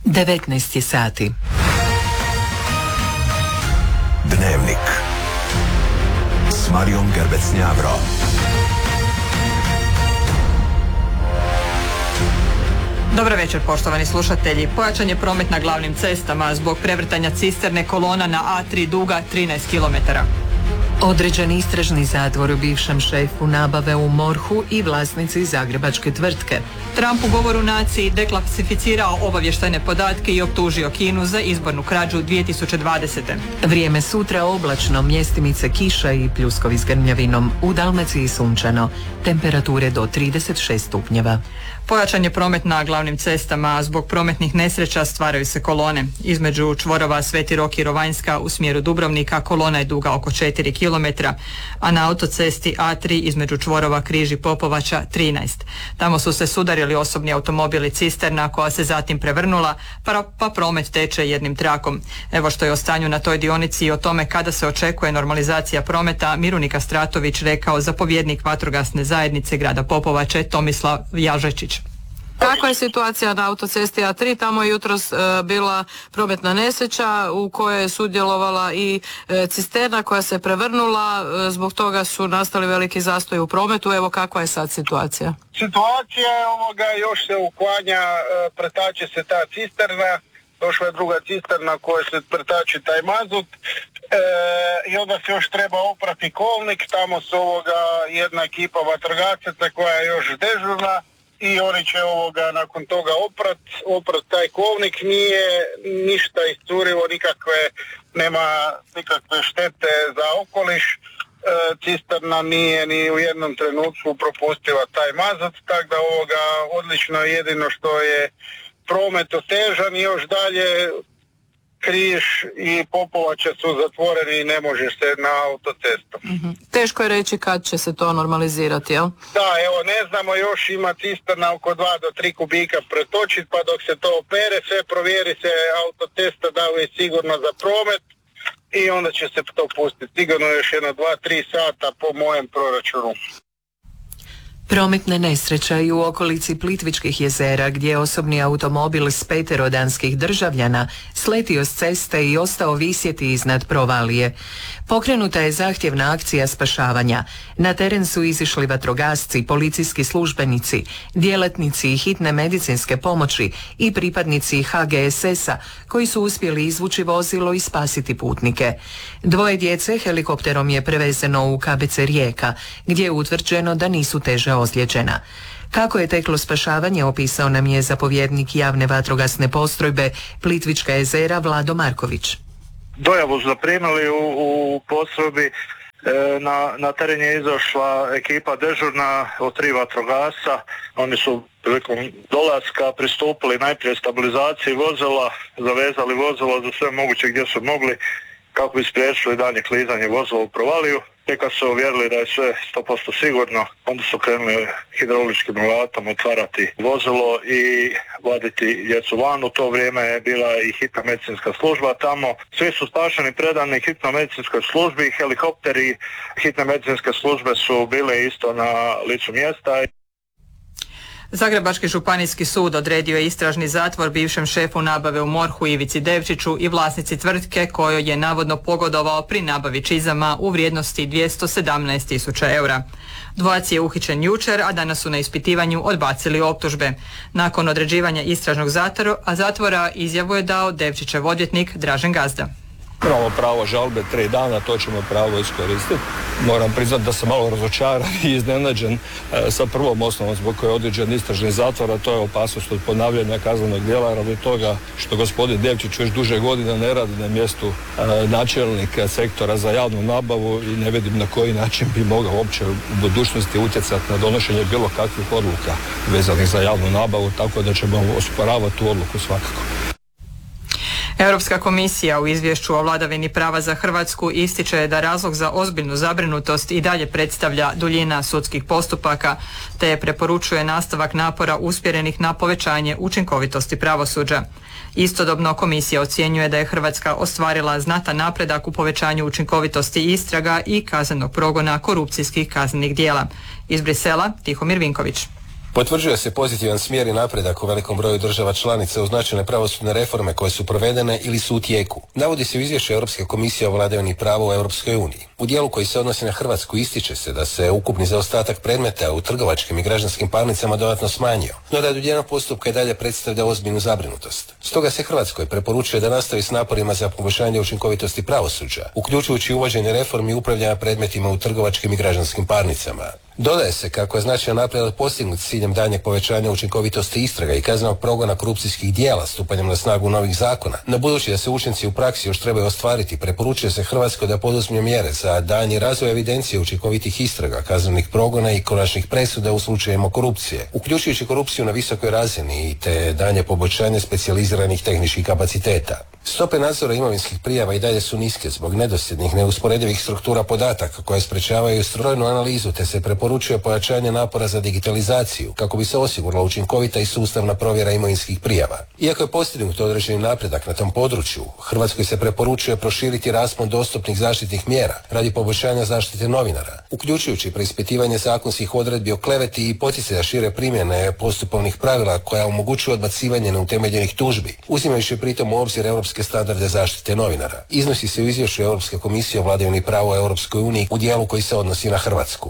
19 sati. Dnevnik s Marijom Gerbec-Njavro. Dobar večer, poštovani slušatelji. Pojačan je promet na glavnim cestama zbog prevrtanja cisterne kolona na A3 duga 13 km. Određen istražni zatvor u bivšem šefu nabave u MORH-u i vlasnici zagrebačke tvrtke. Trump u govoru naciji deklasificirao obavještajne podatke i optužio Kinu za izbornu krađu 2020. Vrijeme sutra oblačno, mjestimice kiša i pljuskovi s grmljavinom. U Dalmaciji sunčano, temperature do 36 stupnjeva. Pojačan je promet na glavnim cestama, a zbog prometnih nesreća stvaraju se kolone. Između čvorova Sveti Rok i Rovanjska u smjeru Dubrovnika kolona je duga oko 4 km, a na autocesti A3 između čvorova Križ i Popovača 13. Tamo su se sudarili osobni automobili cisterna koja se zatim prevrnula, pa promet teče jednim trakom. Evo što je o stanju na toj dionici i o tome kada se očekuje normalizacija prometa Mirunika Stratović rekao zapovjednik vatrogasne zajednice grada Popovače Tomislav Jažečić. Kakva je situacija na autocesti A3? Tamo je jutros bila prometna nesreća u kojoj je sudjelovala i cisterna koja se prevrnula, zbog toga su nastali veliki zastoji u prometu. Evo kakva je sad situacija? Situacija je još se uklanja, pretače se ta cisterna, došla je druga cisterna koja se pretače taj mazut i onda se još treba oprati kolnik, tamo su jedna ekipa vatrogasaca koja je još dežurna. I oni će nakon toga oprat taj kolnik, nije ništa iscurilo, nema nikakve štete za okoliš, cisterna nije ni u jednom trenutku propustila taj mazut, tako da odlično, jedino što je promet otežan i još dalje Križ i Popovača su zatvoreni i ne može se na autocestu. Teško je reći kad će se to normalizirati, jel? Da, evo, ne znamo, još ima cisterna oko 2 do 3 kubika pretočiti, pa dok se to opere, sve provjeri se autocesta da li je sigurno za promet i onda će se to pustiti. Sigurno još jedno 2-3 sata po mojem proračunu. Prometna nesreća i u okolici Plitvičkih jezera gdje je osobni automobil s 5 danskih državljana sletio s ceste i ostao visjeti iznad provalije. Pokrenuta je zahtjevna akcija spašavanja. Na teren su izišli vatrogasci, policijski službenici, djelatnici hitne medicinske pomoći i pripadnici HGSS-a koji su uspjeli izvući vozilo i spasiti putnike. 2 djece helikopterom je prevezeno u KBC Rijeka gdje je utvrđeno da nisu teže ozlijeđena. Kako je teklo spašavanje opisao nam je zapovjednik javne vatrogasne postrojbe Plitvička jezera Vlado Marković. Dojavu su zaprimili u postrojbi, na teren je izašla ekipa dežurna od 3 vatrogasca. Oni su prilikom dolaska pristupili najprije stabilizaciji vozila, zavezali vozilo za sve moguće gdje su mogli kako bi spriječili daljnje klizanje vozila u provaliju. Tek kad su uvjerili da je sve 100% sigurno, onda su krenuli hidrauličkim alatom otvarati vozilo i vaditi djecu van. U to vrijeme je bila i hitna medicinska služba tamo. Svi su spašeni, predani hitnoj medicinskoj službi, helikopteri hitne medicinske službe su bile isto na licu mjesta. Zagrebački županijski sud odredio je istražni zatvor bivšem šefu nabave u MORH-u Ivici Devčiću i vlasnici tvrtke kojoj je navodno pogodovao pri nabavi čizama u vrijednosti 217.000 eura. Dvojac je uhićen jučer, a danas su na ispitivanju odbacili optužbe. Nakon određivanja istražnog zatvora izjavu je dao Devčićev odvjetnik Dražen Gazda. Imamo pravo žalbe 3 dana, to ćemo pravo iskoristiti. Moram priznati da sam malo razočaran i iznenađen sa prvom osnovom zbog koje je određen istražni zatvor, a to je opasnost od ponavljanja kaznenog djela radi toga što gospodin Devčić već duže godina ne radi na mjestu načelnika sektora za javnu nabavu i ne vidim na koji način bi mogao uopće u budućnosti utjecati na donošenje bilo kakvih odluka vezanih za javnu nabavu, tako da ćemo osporavati tu odluku svakako. Europska komisija u izvješću o vladavini prava za Hrvatsku ističe da razlog za ozbiljnu zabrinutost i dalje predstavlja duljina sudskih postupaka, te preporučuje nastavak napora usmjerenih na povećanje učinkovitosti pravosuđa. Istodobno komisija ocjenjuje da je Hrvatska ostvarila znatan napredak u povećanju učinkovitosti istraga i kaznenog progona korupcijskih kaznenih djela. Iz Brisela, Tihomir Vinković. Potvrđuje se pozitivan smjer i napredak u velikom broju država članica uz značajne pravosudne reforme koje su provedene ili su u tijeku. Navodi se u izvješću Europske komisije o vladavini prava u Europskoj uniji. U dijelu koji se odnosi na Hrvatsku ističe se da se ukupni zaostatak predmeta u trgovačkim i građanskim parnicama dodatno smanjio, no da duljina postupka i dalje predstavlja ozbiljnu zabrinutost. Stoga se Hrvatskoj preporučuje da nastavi s naporima za poboljšanje učinkovitosti pravosuđa, uključujući uvođenje reformi upravljanja predmetima u trgovačkim i građanskim parnicama. Dodaje se kako je značajan napredak postignut s ciljem daljnjeg povećanja učinkovitosti istraga i kaznenog progona korupcijskih djela stupanjem na snagu novih zakona. No budući da se učinci u praksi još trebaju ostvariti, preporučuje se Hrvatskoj da poduzme mjere za daljnji razvoj evidencije učinkovitih istraga, kaznenih progona i konačnih presuda u slučajevima korupcije, uključujući korupciju na visokoj razini te daljnje poboljšanje specijaliziranih tehničkih kapaciteta. Stope nadzora imovinskih prijava i dalje su niske zbog nedosljednih, neusporedivih struktura podataka koje sprečavaju strojnu analizu, te se preporučuje pojačanje napora za digitalizaciju kako bi se osigurala učinkovita i sustavna provjera imovinskih prijava. Iako je postignut određeni napredak na tom području, Hrvatskoj se preporučuje proširiti raspon dostupnih zaštitnih mjera radi poboljšanja zaštite novinara, uključujući preispitivanje zakonskih odredbi o kleveti i poticaja šire primjene postupovnih pravila koja omogućuju odbacivanje neutemeljenih tužbi, uzimajući pritom u obzir europske standarde zaštite novinara. Iznosi se u izvješću Europske komisije o vladavini prava u Europskoj uniji u dijelu koji se odnosi na Hrvatsku.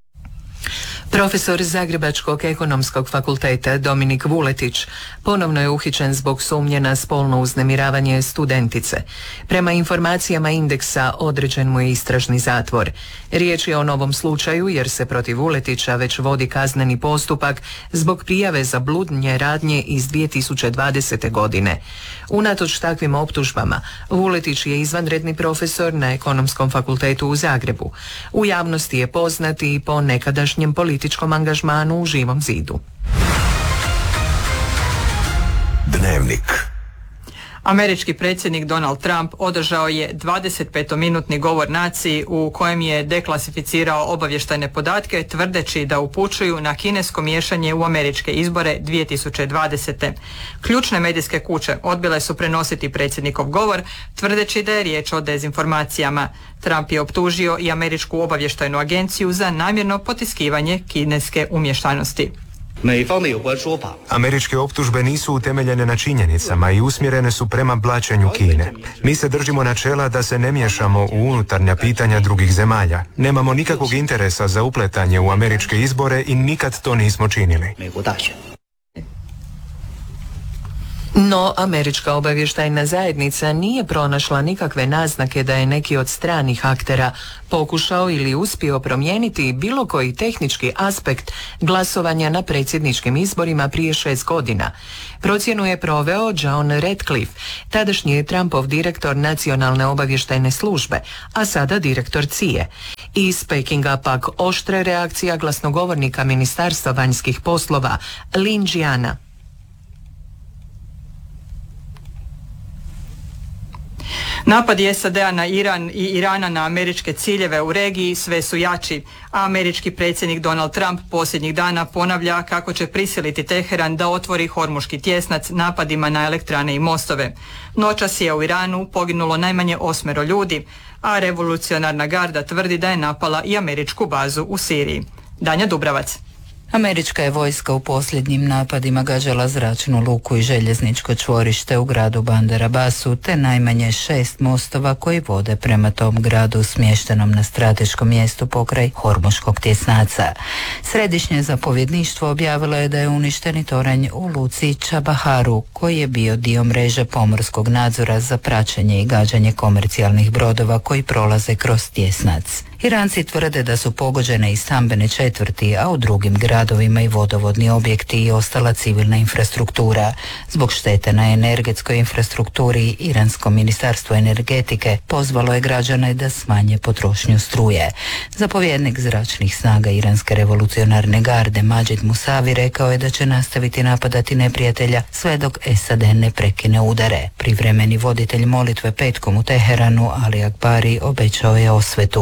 Profesor Zagrebačkog ekonomskog fakulteta Dominik Vuletić ponovno je uhićen zbog sumnje na spolno uznemiravanje studentice. Prema informacijama Indeksa određen mu je istražni zatvor. Riječ je o novom slučaju jer se protiv Vuletića već vodi kazneni postupak zbog prijave za bludnje radnje iz 2020. godine. Unatoč takvim optužbama, Vuletić je izvanredni profesor na Ekonomskom fakultetu u Zagrebu. U javnosti je poznat i po nekadašnjem političkom angažmanu u Živom zidu. Dnevnik. Američki predsjednik Donald Trump održao je 25-minutni govor naciji u kojem je deklasificirao obavještajne podatke tvrdeći da upućuju na kinesko miješanje u američke izbore 2020. Ključne medijske kuće odbile su prenositi predsjednikov govor tvrdeći da je riječ o dezinformacijama. Trump je optužio i američku obavještajnu agenciju za namjerno potiskivanje kineske umještanosti. Američke optužbe nisu utemeljene na činjenicama i usmjerene su prema blaćenju Kine. Mi se držimo načela da se ne miješamo u unutarnja pitanja drugih zemalja. Nemamo nikakvog interesa za upletanje u američke izbore i nikad to nismo činili. No, američka obavještajna zajednica nije pronašla nikakve naznake da je neki od stranih aktera pokušao ili uspio promijeniti bilo koji tehnički aspekt glasovanja na predsjedničkim izborima prije 6 godina. Procjenu je proveo John Ratcliffe, tadašnji je Trumpov direktor nacionalne obavještajne službe, a sada direktor CIA. Iz Pekinga pak oštre reakcija glasnogovornika Ministarstva vanjskih poslova Lin Jiana. Napadi SAD-a na Iran i Irana na američke ciljeve u regiji sve su jači, a američki predsjednik Donald Trump posljednjih dana ponavlja kako će prisiliti Teheran da otvori Hormuški tjesnac napadima na elektrane i mostove. Noćas je u Iranu poginulo najmanje 8 ljudi, a revolucionarna garda tvrdi da je napala i američku bazu u Siriji. Danja Dubravac. Američka je vojska u posljednjim napadima gađala zračnu luku i željezničko čvorište u gradu Bandar Abbasu te najmanje 6 mostova koji vode prema tom gradu smještenom na strateškom mjestu pokraj Hormuškog tjesnaca. Središnje zapovjedništvo objavilo je da je uništeni toranj u luci Čabaharu koji je bio dio mreže pomorskog nadzora za praćenje i gađanje komercijalnih brodova koji prolaze kroz tjesnac. Iranci tvrde da su pogođene i stambene četvrti, a u drugim gradovima i vodovodni objekti i ostala civilna infrastruktura. Zbog štete na energetskoj infrastrukturi, Iransko ministarstvo energetike pozvalo je građane da smanje potrošnju struje. Zapovjednik zračnih snaga Iranske revolucionarne garde Majid Musavi rekao je da će nastaviti napadati neprijatelja sve dok SAD ne prekine udare. Privremeni voditelj molitve petkom u Teheranu, Ali Akbari, obećao je osvetu.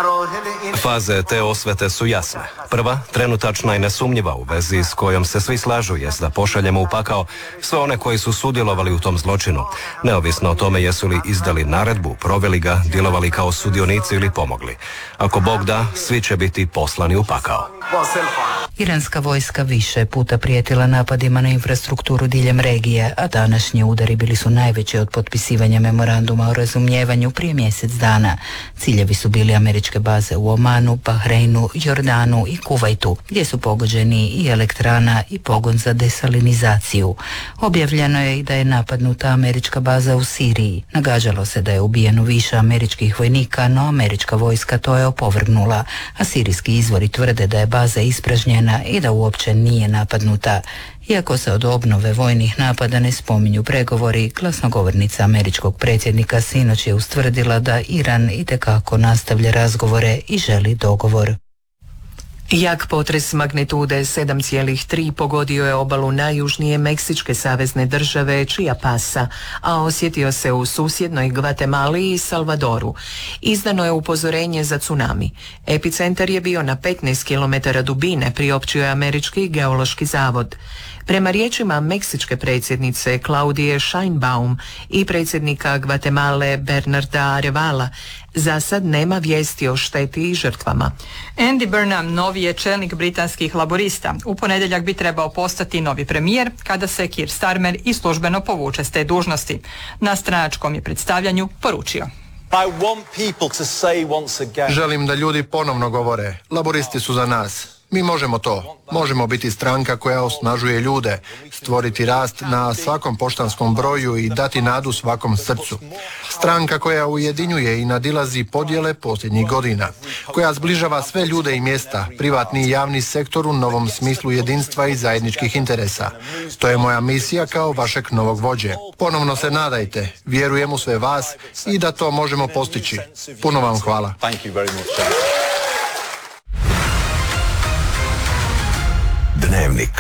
Faze te osvete su jasne. Prva, trenutačna i nesumnjiva u vezi s kojom se svi slažu jest da pošaljemo u pakao sve one koji su sudjelovali u tom zločinu, neovisno o tome jesu li izdali naredbu, proveli ga, djelovali kao sudionici ili pomogli. Ako Bog da, svi će biti poslani u pakao. Iranska vojska više puta prijetila napadima na infrastrukturu diljem regije, a današnji udari bili su najveći od potpisivanja memoranduma o razumijevanju prije mjesec dana. Ciljevi su bili američke baze u Omanu, Bahreinu, Jordanu i Kuvajtu, gdje su pogođeni i elektrana i pogon za desalinizaciju. Objavljeno je i da je napadnuta američka baza u Siriji. Nagađalo se da je ubijeno više američkih vojnika, no američka vojska to je opovrgnula, a sirijski izvori tvrde da je baza ispražnjena i da uopće nije napadnuta. Iako se od obnove vojnih napada ne spominju pregovori, glasnogovornica američkog predsjednika sinoć je ustvrdila da Iran itekako nastavlja razgovore i želi dogovor. Jak potres magnitude 7,3 pogodio je obalu najjužnije Meksičke savezne države Chiapasa, a osjetio se u susjednoj Gvatemali i Salvadoru. Izdano je upozorenje za tsunami. Epicentar je bio na 15 km dubine, priopćio je Američki geološki zavod. Prema riječima meksičke predsjednice Claudije Sheinbaum i predsjednika Gvatemale Bernarda Arevala, za sad nema vijesti o šteti i žrtvama. Andy Burnham, novi je čelnik britanskih laborista. U ponedjeljak bi trebao postati novi premijer kada se Keir Starmer i službeno povuče s te dužnosti. Na stranačkom je predstavljanju poručio: Želim da ljudi ponovno govore, laboristi su za nas. Mi možemo to. Možemo biti stranka koja osnažuje ljude, stvoriti rast na svakom poštanskom broju i dati nadu svakom srcu. Stranka koja ujedinjuje i nadilazi podjele posljednjih godina, koja zbližava sve ljude i mjesta, privatni i javni sektor u novom smislu jedinstva i zajedničkih interesa. To je moja misija kao vašeg novog vođe. Ponovno se nadajte, vjerujem u sve vas i da to možemo postići. Puno vam hvala. Dnevnik.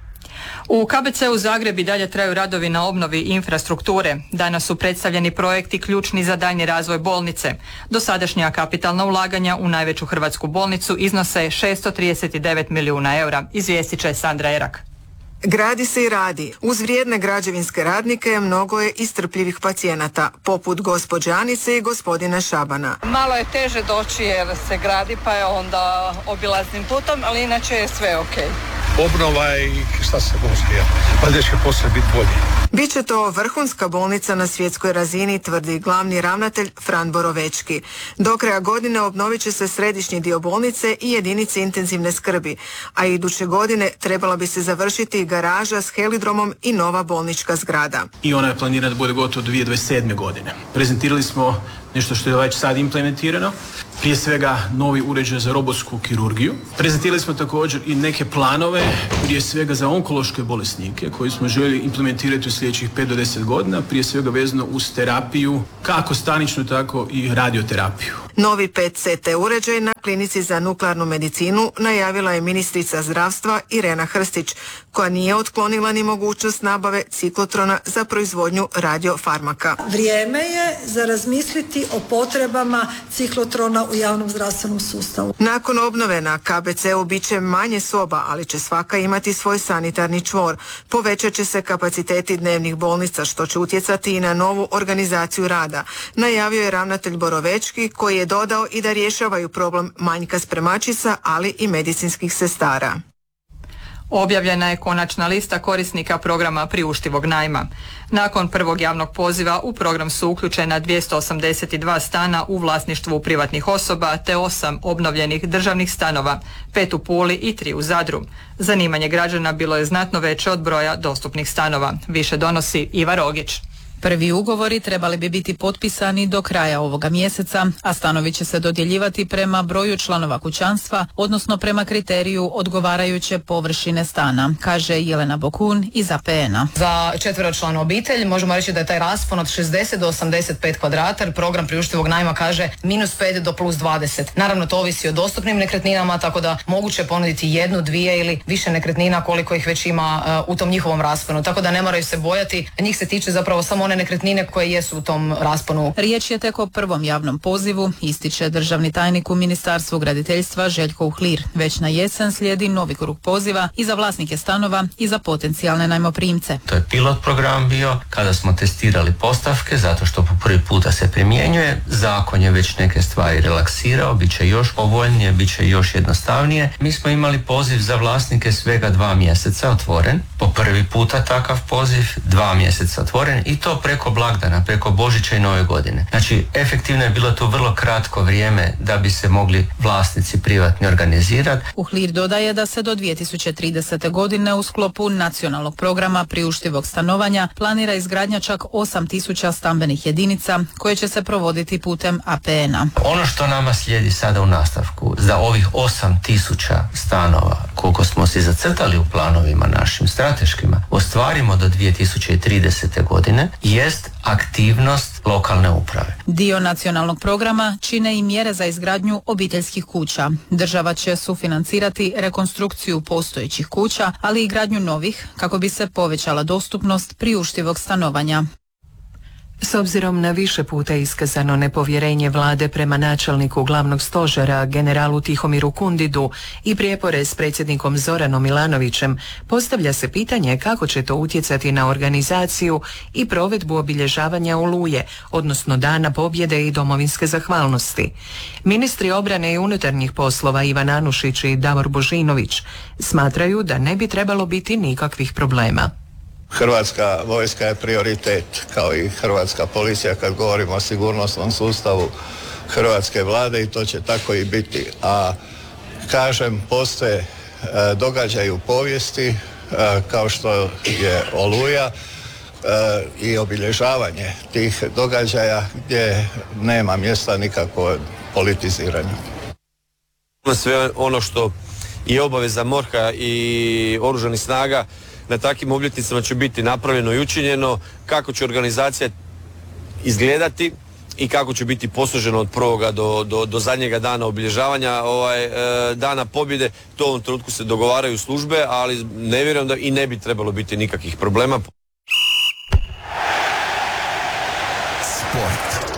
U KBC-u Zagreb i dalje traju radovi na obnovi infrastrukture. Danas su predstavljeni projekti ključni za daljnji razvoj bolnice. Dosadašnja kapitalna ulaganja u najveću hrvatsku bolnicu iznose 639 milijuna eura, izvijestit će Sandra Erak. Gradi se i radi. Uz vrijedne građevinske radnike mnogo je istrpljivih pacijenata, poput gospođe Anice i gospodina Šabana. Malo je teže doći jer se gradi, pa je onda obilaznim putom, ali inače je sve ok. Obnova i šta se može, pa će poslije biti bolje. Biće to vrhunska bolnica na svjetskoj razini, tvrdi glavni ravnatelj Fran Borovečki. Do kraja godine obnovit će se središnji dio bolnice i jedinice intenzivne skrbi, a iduće godine trebala bi se završiti garaža s helidromom i nova bolnička zgrada. I ona je planirana da bude gotovo 2027. godine. Prezentirali smo nešto što je već sad implementirano, prije svega novi uređaj za robotsku kirurgiju. Prezentirali smo također i neke planove, prije svega za onkološke bolesnike, koji smo željeli implementirati u sljedećih 5 do 10 godina, prije svega vezano uz terapiju, kako staničnu, tako i radioterapiju. Novi PET-CT uređaj na klinici za nuklearnu medicinu najavila je ministrica zdravstva Irena Hrstić, koja nije otklonila ni mogućnost nabave ciklotrona za proizvodnju radiofarmaka. Vrijeme je za razmisliti o potrebama ciklotrona u javnom zdravstvenom sustavu. Nakon obnove na KBC-u bit će manje soba, ali će svaka imati svoj sanitarni čvor. Povećat će se kapaciteti dnevnih bolnica, što će utjecati i na novu organizaciju rada. Najavio je ravnatelj Borovečki, koji je dodao i da rješavaju problem manjka spremačica, ali i medicinskih sestara. Objavljena je konačna lista korisnika programa priuštivog najma. Nakon prvog javnog poziva u program su uključena 282 stana u vlasništvu privatnih osoba te 8 obnovljenih državnih stanova, 5 u Puli i 3 u Zadru. Zanimanje građana bilo je znatno veće od broja dostupnih stanova. Više donosi Iva Rogić. Prvi ugovori trebali bi biti potpisani do kraja ovoga mjeseca, a stanovi će se dodjeljivati prema broju članova kućanstva, odnosno prema kriteriju odgovarajuće površine stana, kaže Jelena Bokun iz APN-a. Za četveročlanu obitelj možemo reći da je taj raspon od 60 do 85 kvadrata, jer program priuštivog najma kaže -5 do +20. Naravno, to ovisi o dostupnim nekretninama, tako da moguće ponuditi 1, 2 ili više nekretnina koliko ih već ima u tom njihovom rasponu. Tako da ne moraju se bojati, njih se tiče zapravo samo one nekretnine koje jesu u tom rasponu. Riječ je tek o prvom javnom pozivu, ističe državni tajnik u Ministarstvu graditeljstva Željko Uhlir. Već na jesen slijedi novi krug poziva i za vlasnike stanova i za potencijalne najmoprimce. To je pilot program bio kada smo testirali postavke zato što po prvi puta se primjenjuje. Zakon je već neke stvari relaksirao, bit će još povoljnije, bit će još jednostavnije. Mi smo imali poziv za vlasnike svega 2 mjeseca otvoren. Po prvi puta takav poziv, 2 mjeseca otvoren i to preko blagdana, preko Božića i Nove godine. Znači, efektivno je bilo to vrlo kratko vrijeme da bi se mogli vlasnici privatni organizirati. Uhlir dodaje da se do 2030. godine u sklopu nacionalnog programa priuštivog stanovanja planira izgradnja čak 8.000 stambenih jedinica koje će se provoditi putem APN-a. Ono što nama slijedi sada u nastavku, za ovih 8.000 stanova, koliko smo si zacrtali u planovima našim strateškima, ostvarimo do 2030. godine, jest aktivnost lokalne uprave. Dio nacionalnog programa čine i mjere za izgradnju obiteljskih kuća. Država će sufinancirati rekonstrukciju postojećih kuća, ali i gradnju novih kako bi se povećala dostupnost priuštivog stanovanja. S obzirom na više puta iskazano nepovjerenje vlade prema načelniku glavnog stožera, generalu Tihomiru Kundidu i prijepore s predsjednikom Zoranom Milanovićem, postavlja se pitanje kako će to utjecati na organizaciju i provedbu obilježavanja Oluje, odnosno Dana pobjede i domovinske zahvalnosti. Ministri obrane i unutarnjih poslova Ivan Anušić i Davor Božinović smatraju da ne bi trebalo biti nikakvih problema. Hrvatska vojska je prioritet, kao i hrvatska policija kad govorimo o sigurnosnom sustavu hrvatske vlade i to će tako i biti. A kažem, postoje događaji u povijesti kao što je Oluja i obilježavanje tih događaja gdje nema mjesta nikakvo politiziranju. Sve ono što je obaveza MORH-a i oružanih snaga na takvim obljetnicama će biti napravljeno i učinjeno, kako će organizacija izgledati i kako će biti posloženo od prvoga do zadnjega dana obilježavanja Dana pobjede. To u ovom trenutku se dogovaraju službe, ali ne vjerujem da i ne bi trebalo biti nikakvih problema. Sport.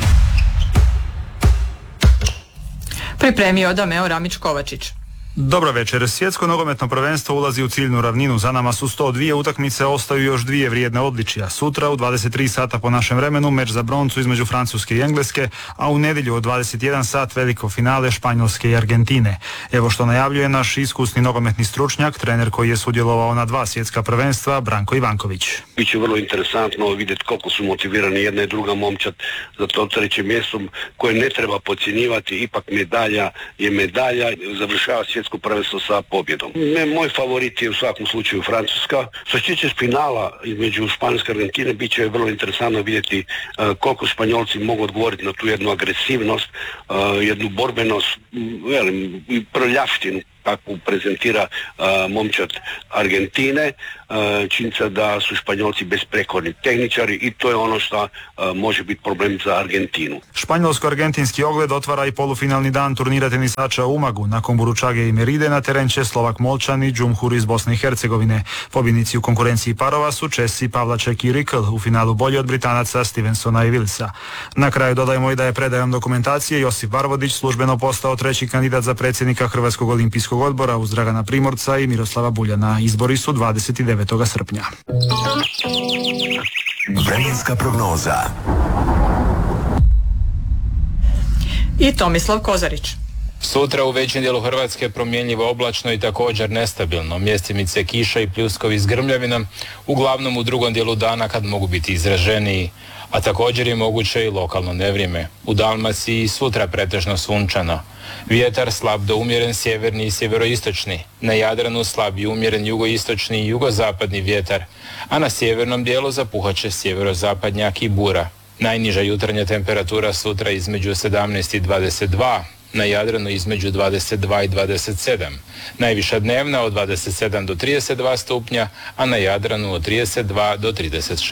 Pripremio Dameo Ramić-Kovačić. Dobro večer. Svjetsko nogometno prvenstvo ulazi u ciljnu ravninu. Za nama su 102 utakmice, ostaju još 2 vrijedne odličija. Sutra u 23 sata po našem vremenu meč za broncu između Francuske i Engleske, a u nedjelju od 21 sat veliko finale Španjolske i Argentine. Evo što najavljuje naš iskusni nogometni stručnjak, trener koji je sudjelovao na 2 svjetska prvenstva, Branko Ivanković. Biće vrlo interesantno vidjeti koliko su motivirani jedna i druga momčad za to 3. mjesto koje ne treba podcjenjivati. Ipak medalja je medalja, završava svjetsko prvenstvo sa pobjedom. Moj favorit je u svakom slučaju Francuska. Što se tiče finala između Španjolske i Argentine, bit će vrlo interesantno vidjeti koliko Španjolci mogu odgovoriti na tu jednu agresivnost, jednu borbenost, i prljavštinu kakvu prezentira momčad Argentine. Činjenica da su Španjolci besprekorni tehničari i to je ono što može biti problem za Argentinu. Španjolsko-argentinski ogled otvara i polufinalni dan turnira tenisača u Umagu. Nakon Buručage i Meride na teren će Slovak Molčan i Džumhur iz Bosne i Hercegovine. Pobjednici u konkurenciji parova su Česi Pavlaček i Rikl, u finalu bolji od Britanaca Stevensona i Willsa. Na kraju dodajemo i da je predajom dokumentacije Josip Varvodić službeno postao 3. kandidat za predsjednika Hrvatskog olimpijskog odbora uz Dragana Primorca i Miroslava Buljana. Izbori su 29. srpnja. Vremenska prognoza I Tomislav Kozarić. Sutra u većem dijelu Hrvatske promjenjivo oblačno i također nestabilno. Mjestimice kiša i pljuskovi s grmljavinom, uglavnom u drugom dijelu dana kad mogu biti izraženiji, a također je moguće i lokalno nevrijeme. U Dalmaciji sutra pretežno sunčano. Vjetar slab do umjeren sjeverni i sjeveroistočni. Na Jadranu slab i umjeren jugoistočni i jugozapadni vjetar, a na sjevernom dijelu zapuhaće sjeverozapadnjak i bura. Najniža jutarnja temperatura sutra između 17 i 22, na Jadranu između 22 i 27. Najviša dnevna od 27 do 32 stupnja, a na Jadranu od 32 do 36.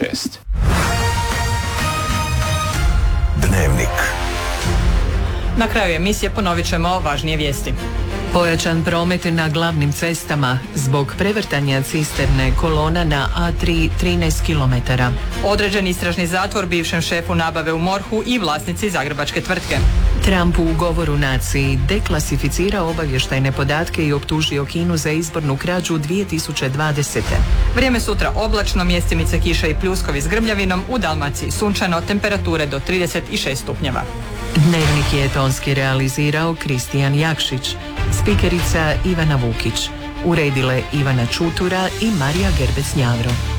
Dnevnik. Na kraju emisije ponovit ćemo važnije vijesti. Pojačan promet na glavnim cestama zbog prevrtanja cisterne kolona na A3 13 km. Određen istražni zatvor bivšem šefu nabave u MORH-u i vlasnici zagrebačke tvrtke. Trump u govoru naciji deklasificirao obavještajne podatke i optužio Kinu za izbornu krađu 2020. Vrijeme sutra oblačno, mjestimice kiša i pljuskovi s grmljavinom, u Dalmaciji sunčano, temperature do 36 stupnjeva. Dnevnik je tonski realizirao Kristijan Jakšić, spikerica Ivana Vukić, uredile Ivana Čutura i Marija Gerbec-Njavro.